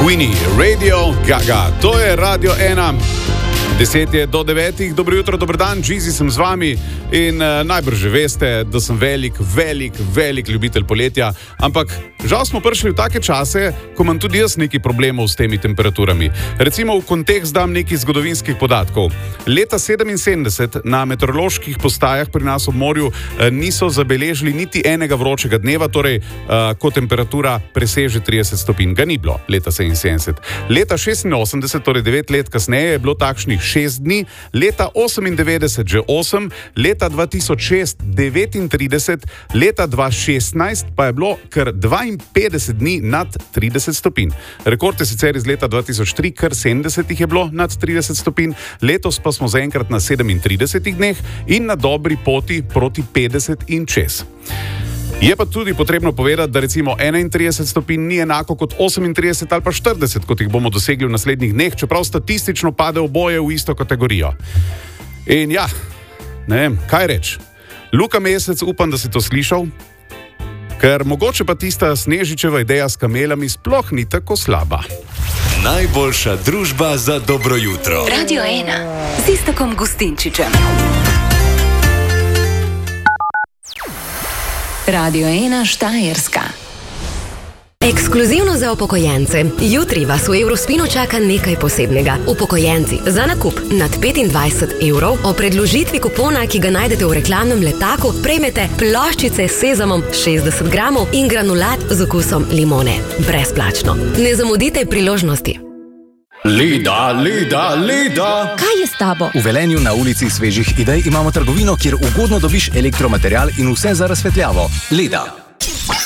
Winnie, Radio Gaga, to je Radio 1. 10 je do 9, dobro jutro, dober dan, Jeezy sem z vami in najbrž že veste, da sem velik ljubitelj poletja, ampak žal smo prišli v take čase, ko imam tudi jaz nekaj problemov s temi temperaturami. Recimo v kontekst dam nekaj zgodovinskih podatkov. Leta 77 na meteoroloških postajah pri nas ob morju niso zabeležili niti enega vročega dneva, torej ko temperatura preseže 30 stopinj, ga ni bilo leta 77. Leta 86, torej 9 let kasneje, je bilo takšnih 6 dni, leta 98 že 8, leta 2006 39, leta 2016 pa je bilo kar 52 dni nad 30 stopinj. Rekord je sicer iz leta 2003, kar 70 jih je bilo nad 30 stopinj, letos pa smo zaenkrat na 37 dneh in na dobri poti proti 50 in čez. Je pa tudi potrebno povedati, da recimo 31 stopinj ni enako kot 38 ali pa 40, kot jih bomo dosegli v naslednjih dneh, čeprav statistično pade oboje v isto kategorijo. In ja, ne vem, kaj reči. Luka Mesec, upam, da si to slišal, ker mogoče pa tista Snežičeva ideja s kamelami sploh ni tako slaba. Najboljša družba za dobro jutro. Radio 1 z Iztokom Gustinčičem. Radio 1 Štajerska. Ekskluzivno za upokojence. Jutri vas v Eurospinu čaka nekaj posebnega. Upokojenci za nakup nad 25 evrov o predložitvi kupona, ki ga najdete v reklamnem letaku, prejmete ploščice s sezamom 60 gramov in granulat z okusom limone. Brezplačno. Ne zamudite priložnosti. Leda! Kaj je s tabo? V Velenju na ulici Svežih idej imamo trgovino, kjer ugodno dobiš elektromaterial in vse za razsvetljavo. Leda.